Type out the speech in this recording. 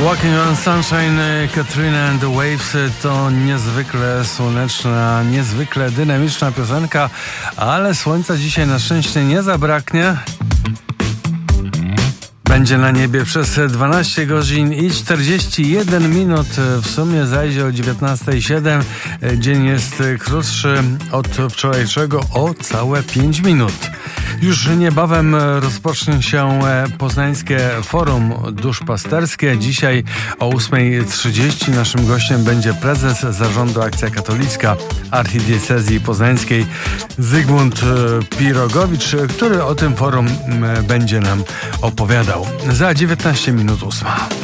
Walking on Sunshine, Katrina and the Waves to niezwykle słoneczna, niezwykle dynamiczna piosenka, ale słońca dzisiaj na szczęście nie zabraknie. Będzie na niebie przez 12 godzin i 41 minut. W sumie zajdzie o 19:07. Dzień jest krótszy od wczorajszego o całe 5 minut. Już niebawem rozpocznie się poznańskie Forum Duszpasterskie. Dzisiaj o 8:30 naszym gościem będzie prezes Zarządu Akcja Katolicka Archidiecezji Poznańskiej Zygmunt Pirogowicz, który o tym forum będzie nam opowiadał. Za 19 minut 8.